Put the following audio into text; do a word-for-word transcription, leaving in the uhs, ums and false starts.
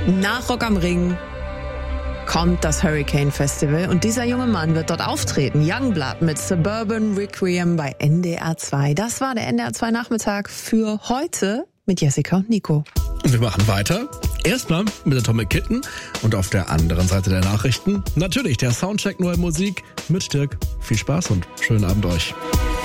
Nach Rock am Ring kommt das Hurricane Festival und dieser junge Mann wird dort auftreten. Youngblood mit Suburban Requiem bei N D R zwei. Das war der N D R zwei Nachmittag für heute mit Jessica und Nico. Und wir machen weiter. Erstmal mit der Atomic Kitten und auf der anderen Seite der Nachrichten natürlich der Soundcheck Neue Musik mit Dirk. Viel Spaß und schönen Abend euch.